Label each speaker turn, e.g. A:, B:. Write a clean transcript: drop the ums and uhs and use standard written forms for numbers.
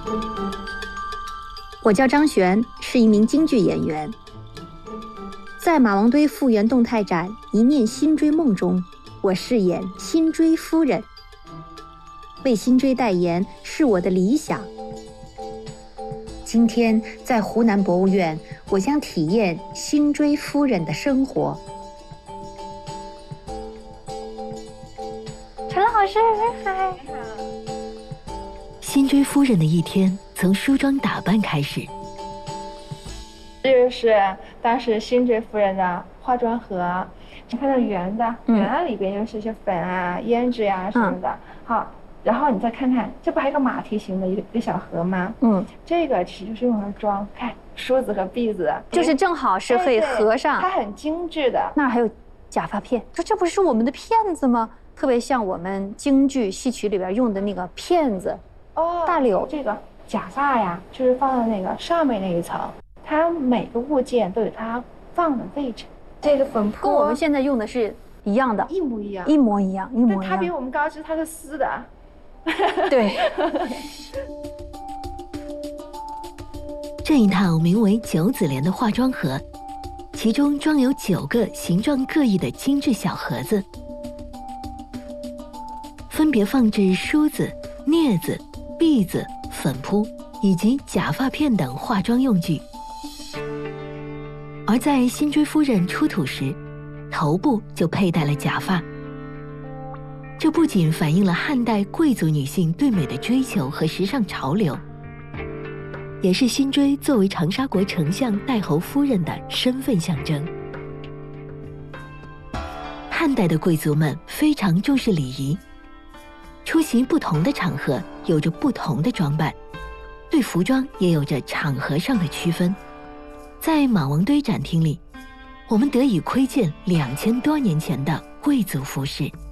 A: 我叫张璇，是一名京剧演员。在马王堆复原动态展《一念辛追梦》中，我饰演辛追夫人。为辛追代言是我的理想。今天在湖南博物院，我将体验辛追夫人的生活。
B: 陈老师，嗨！
C: 辛追夫人的一天从梳妆打扮开始。
B: 这就是当时辛追夫人的化妆盒，你看到圆的，圆的里边就是一些粉啊、胭脂呀、什么的。好，然后你再看看，这不还有个马蹄形的一个小盒吗？这个其实就是用来装看梳子和篦子，
A: 就是正好是可以合上。
B: 它很精致的。
A: 那儿还有假发片，这不是我们的片子吗？特别像我们京剧戏曲里边用的那个片子。大柳
B: 这个假发呀，就是放在那个上面那一层，它每个物件都有它放的位置。这个粉扑
A: 跟我们现在用的是一样的，
B: 一模一样，
A: 一模一样，一模一样。
B: 它比我们高，是它是丝的。
A: 对。
C: 这一套名为9子莲的化妆盒，其中装有9个形状各异的精致小盒子，分别放置梳子、镊子、篦子、粉扑以及假发片等化妆用具。而在辛追夫人出土时，头部就佩戴了假发。这不仅反映了汉代贵族女性对美的追求和时尚潮流，也是辛追作为长沙国丞相太侯夫人的身份象征。汉代的贵族们非常重视礼仪，出席不同的场合有着不同的装扮，对服装也有着场合上的区分。在马王堆展厅里，我们得以窥见2000多年前的贵族服饰。